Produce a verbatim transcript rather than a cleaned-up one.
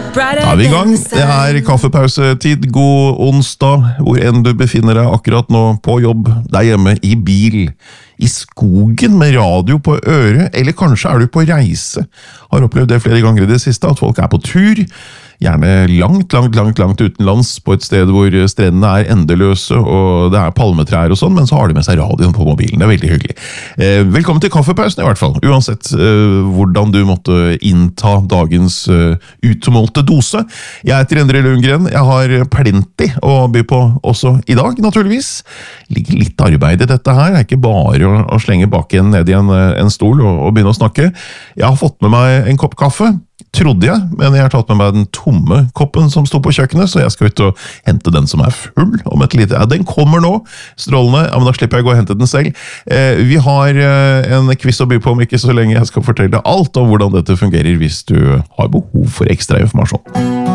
Da er vi i gang. Det er kaffepausetid. God onsdag, hvor enn du befinner deg akkurat nå, på jobb, der hjemme, i bil, i skogen med radio på øret, eller kanskje er du på reise. Har opplevd det flere ganger i det siste, at folk er på tur, gjerne langt, langt, langt, langt utenlands, på et sted hvor strendene er endeløse, og det er palmetrær og sånn, men så har de med seg radioen på mobilen. Det er veldig hyggelig. Eh, velkommen til kaffepausen i hvert fall, uansett eh, hvordan du måtte innta dagens eh, utmålte dose. Jeg heter Endre Lundgren, jeg har plenty å by på også i dag, naturligvis. Ligger litt arbeid i dette her, det er ikke bare å, å slenge baken ned i en, en stol og, og begynne å snakke. Jeg har fått med meg en kopp kaffe, trodde jeg, men jeg har tatt med meg den tomme koppen som sto på kjøkkenet, så jeg skal ut og hente den som er full om et lite. Ja, den kommer nå, strålende, ja, men da slipper jeg gå og hente den selv. Eh, vi har eh, en quiz å by på om ikke så lenge jeg skal fortelle alt om hvordan dette fungerer hvis du har behov for ekstra informasjon.